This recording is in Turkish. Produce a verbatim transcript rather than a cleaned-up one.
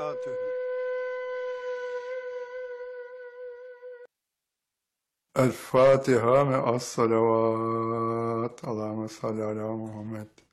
وبركاته. الفاتحة مع الصلوات. اللهم صل على محمد.